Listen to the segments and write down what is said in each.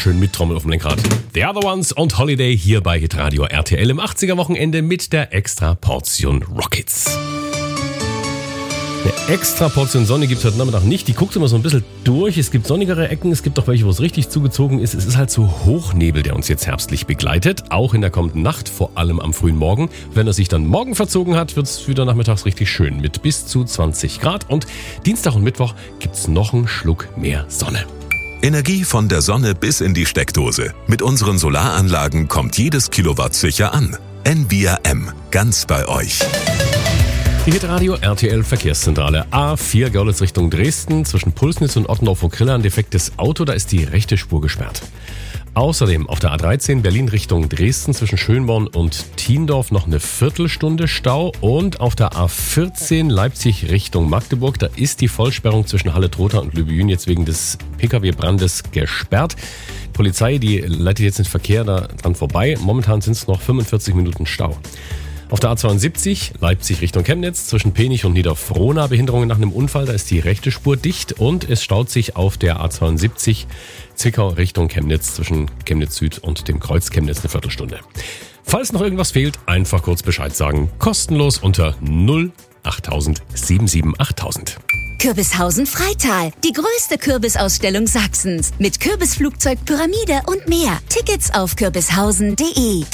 schön mittrommeln auf dem Lenkrad. The Other Ones und Holiday hier bei Hitradio RTL im 80er-Wochenende mit der extra Portion Rockets. Eine extra Portion Sonne gibt es heute Nachmittag nicht. Die guckt immer so ein bisschen durch. Es gibt sonnigere Ecken, es gibt auch welche, wo es richtig zugezogen ist. Es ist halt so Hochnebel, der uns jetzt herbstlich begleitet. Auch in der kommenden Nacht, vor allem am frühen Morgen. Wenn er sich dann morgen verzogen hat, wird es wieder nachmittags richtig schön mit bis zu 20 Grad. Und Dienstag und Mittwoch gibt es noch einen Schluck mehr Sonne. Energie von der Sonne bis in die Steckdose. Mit unseren Solaranlagen kommt jedes Kilowatt sicher an. NVIA M, ganz bei euch. Die Hitradio RTL Verkehrszentrale A4 Görlitz Richtung Dresden. Zwischen Pulsnitz und Ottendorf vor Kriller ein defektes Auto, da ist die rechte Spur gesperrt. Außerdem auf der A13 Berlin Richtung Dresden zwischen Schönborn und Thiendorf noch eine Viertelstunde Stau. Und auf der A14 Leipzig Richtung Magdeburg, da ist die Vollsperrung zwischen Halle-Trotha und Lübejün jetzt wegen des Pkw-Brandes gesperrt. Die Polizei, die leitet jetzt den Verkehr da dran vorbei. Momentan sind es noch 45 Minuten Stau. Auf der A72 Leipzig Richtung Chemnitz zwischen Penich und Niederfrohna Behinderungen nach einem Unfall, da ist die rechte Spur dicht und es staut sich auf der A72 Zwickau Richtung Chemnitz zwischen Chemnitz Süd und dem Kreuz Chemnitz eine Viertelstunde. Falls noch irgendwas fehlt, einfach kurz Bescheid sagen. Kostenlos unter 08000 77 8000. Kürbishausen Freital, die größte Kürbisausstellung Sachsens. Mit Kürbisflugzeug, Pyramide und mehr. Tickets auf kürbishausen.de.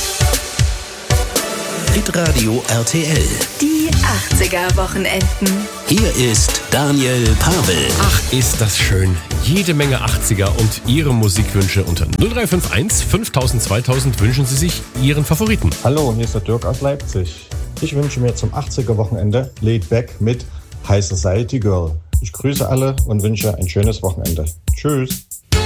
Hitradio RTL. Die 80er-Wochenenden. Hier ist Daniel Pavel. Ach, ist das schön. Jede Menge 80er und Ihre Musikwünsche unter 0351 5000 2000 wünschen Sie sich Ihren Favoriten. Hallo, hier ist der Dirk aus Leipzig. Ich wünsche mir zum 80er-Wochenende Laid Back mit High Society Girl. Ich grüße alle und wünsche ein schönes Wochenende. Tschüss.